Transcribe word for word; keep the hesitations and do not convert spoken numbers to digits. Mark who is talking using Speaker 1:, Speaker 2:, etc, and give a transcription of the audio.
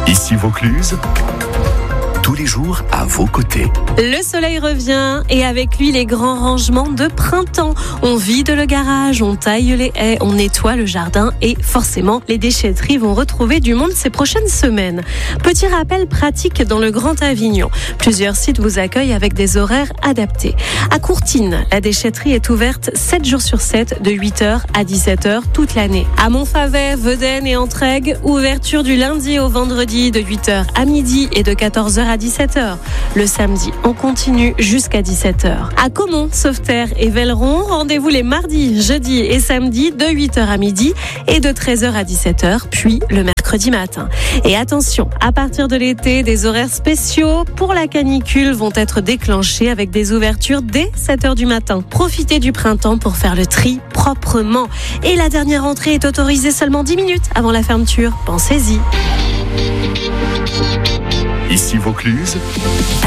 Speaker 1: Ici Vaucluse, tous les jours à vos côtés.
Speaker 2: Le soleil revient et avec lui les grands rangements de printemps. On vide le garage, on taille les haies, on nettoie le jardin et forcément les déchetteries vont retrouver du monde ces prochaines semaines. Petit rappel pratique dans le Grand Avignon. Plusieurs sites vous accueillent avec des horaires adaptés. À Courtine, la déchetterie est ouverte sept jours sur sept de huit heures à dix-sept heures toute l'année. À Montfavet, Vedène et Entraigues, ouverture du lundi au vendredi de huit heures à midi et de quatorze heures à dix-sept heures. Le samedi, on continue jusqu'à dix-sept heures. À Caumont, Sauveterre et Velleron, rendez-vous les mardis, jeudis et samedis de huit heures à midi et de treize heures à dix-sept heures, puis le mercredi matin. Et attention, à partir de l'été, des horaires spéciaux pour la canicule vont être déclenchés avec des ouvertures dès sept heures du matin. Profitez du printemps pour faire le tri proprement. Et la dernière entrée est autorisée seulement dix minutes avant la fermeture. Pensez-y.
Speaker 1: Ici Vaucluse.